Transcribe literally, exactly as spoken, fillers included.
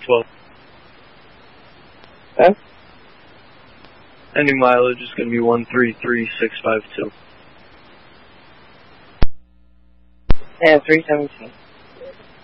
twelve. Okay. Ending mileage is going to be one three three six five two. And three seventeen.